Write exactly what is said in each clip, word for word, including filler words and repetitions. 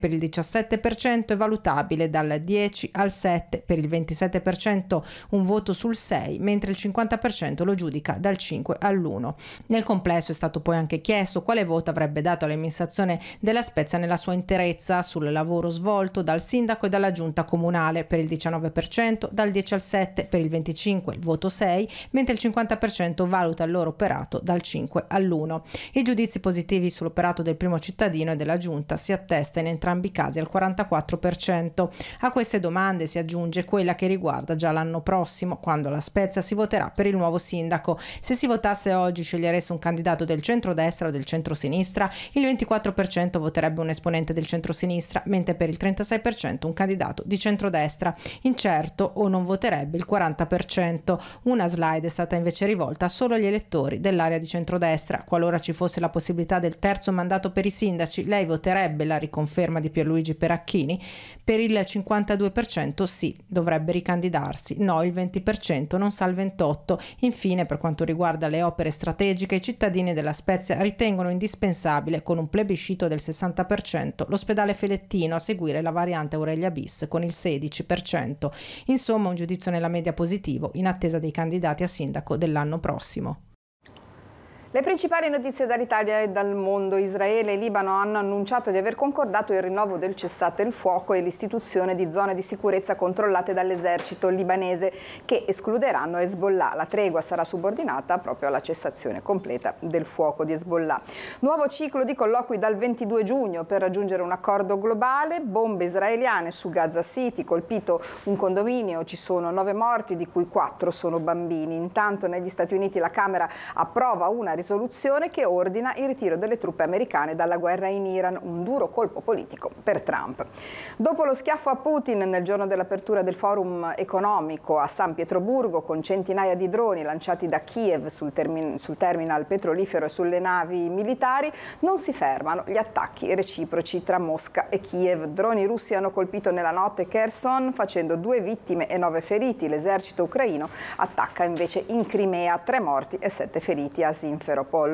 per il diciassette per cento è valutabile dal dieci al sette, per il ventisette per cento un voto sul sei, mentre il cinquanta per cento lo giudica dal cinque all'uno. Nel complesso è stato poi anche chiesto quale voto avrebbe dato all'amministrazione della Spezia nella sua interezza sul lavoro svolto dal sindaco e dalla giunta comunale, per il diciannove per cento, dal dieci al sette, per il venticinque il voto sei, mentre il cinquanta per cento valuta il loro operato dal cinque all'uno. I giudizi positivi sull'operato del primo cittadino e della giunta si attesta in entrambi i casi al quarantaquattro per cento. A queste domande si aggiunge quella che riguarda già l'anno prossimo, quando la Spezia si voterà per il nuovo sindaco. Se si votasse oggi, scegliereste un candidato del centrodestra o del centrosinistra? Il ventiquattro per cento voterebbe un esponente del centrosinistra, mentre per il trentasei per cento un candidato di centrodestra. Incerto o non voterebbe il quaranta per cento. Una slide è stata invece rivolta solo agli elettori dell'area di centrodestra. Qualora ci fosse la possibilità del terzo mandato per i sindaci, lei voterebbe la riconferma di Pierluigi Peracchini? Per il cinquantadue per cento sì, dovrebbe ricandidarsi. No, il venti per cento, non sa il ventotto per cento. Infine, per quanto riguarda le opere strategiche, i cittadini della Spezia ritengono indispensabile, con un plebiscito del sessanta per cento, l'ospedale Felettino, a seguire la variante Aurelia bis con il sedici per cento. Insomma, un giudizio nella media positivo, in attesa dei candidati a sindaco dell'anno prossimo. Le principali notizie dall'Italia e dal mondo. Israele e Libano hanno annunciato di aver concordato il rinnovo del cessate il fuoco e l'istituzione di zone di sicurezza controllate dall'esercito libanese che escluderanno Hezbollah. La tregua sarà subordinata proprio alla cessazione completa del fuoco di Hezbollah. Nuovo ciclo di colloqui dal ventidue giugno per raggiungere un accordo globale. Bombe israeliane su Gaza City, colpito un condominio, ci sono nove morti di cui quattro sono bambini. Intanto negli Stati Uniti la Camera approva una risoluzione che ordina il ritiro delle truppe americane dalla guerra in Iran, un duro colpo politico per Trump. Dopo lo schiaffo a Putin nel giorno dell'apertura del forum economico a San Pietroburgo, con centinaia di droni lanciati da Kiev sul, termin- sul terminal petrolifero e sulle navi militari, non si fermano gli attacchi reciproci tra Mosca e Kiev. Droni russi hanno colpito nella notte Kherson, facendo due vittime e nove feriti. L'esercito ucraino attacca invece in Crimea, tre morti e sette feriti a Simferopol.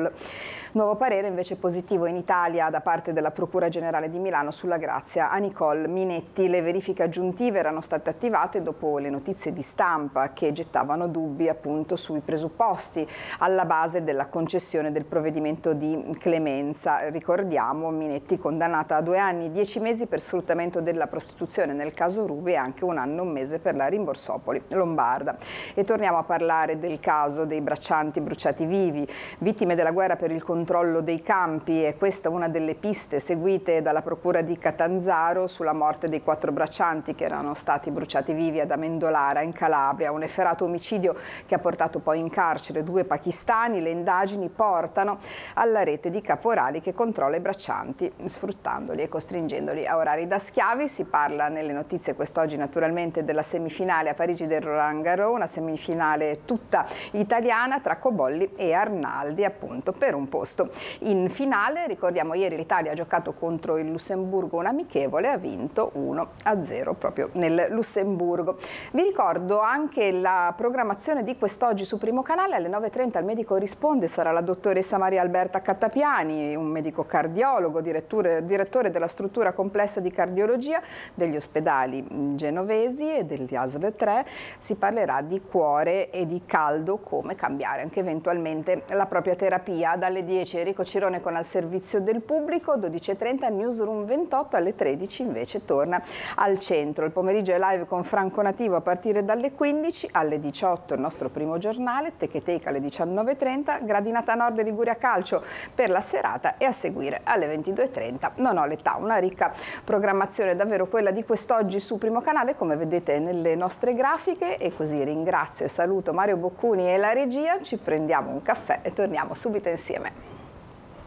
Nuovo parere invece positivo in Italia da parte della Procura Generale di Milano sulla grazia a Nicole Minetti. Le verifiche aggiuntive erano state attivate dopo le notizie di stampa che gettavano dubbi appunto sui presupposti alla base della concessione del provvedimento di clemenza. Ricordiamo Minetti condannata a due anni e dieci mesi per sfruttamento della prostituzione nel caso Ruby e anche un anno e un mese per la Rimborsopoli lombarda. E torniamo a parlare del caso dei braccianti bruciati vivi, vittime della guerra per il controllo dei campi. E questa è una delle piste seguite dalla Procura di Catanzaro sulla morte dei quattro braccianti che erano stati bruciati vivi ad Amendolara in Calabria, un efferato omicidio che ha portato poi in carcere due pakistani. Le indagini portano alla rete di caporali che controlla i braccianti sfruttandoli e costringendoli a orari da schiavi. Si parla nelle notizie quest'oggi naturalmente della semifinale a Parigi del Roland Garros, una semifinale tutta italiana tra Cobolli e Arnaldi appunto per un posto in finale. Ricordiamo ieri l'Italia ha giocato contro il Lussemburgo un amichevole, ha vinto uno a zero proprio nel Lussemburgo. Vi ricordo anche la programmazione di quest'oggi su Primo Canale. Alle nove e trenta il medico risponde, sarà la dottoressa Maria Alberta Cattapiani, un medico cardiologo, direttore, direttore della struttura complessa di cardiologia degli ospedali genovesi e degli A S L tre. Si parlerà di cuore e di caldo, come cambiare anche eventualmente la propria terapia. Dalle dieci Enrico Cirone con Al servizio del pubblico, dodici e trenta Newsroom ventotto, alle tredici invece torna Al centro. Il pomeriggio è live con Franco Nativo a partire dalle quindici, alle diciotto il nostro primo giornale, Tech e Take alle diciannove e trenta, Gradinata Nord e Liguria Calcio per la serata e a seguire alle ventidue e trenta Non ho l'età. Una ricca programmazione davvero quella di quest'oggi su Primo Canale, come vedete nelle nostre grafiche. E così ringrazio e saluto Mario Boccuni e la regia, ci prendiamo un caffè e torniamo subito insieme.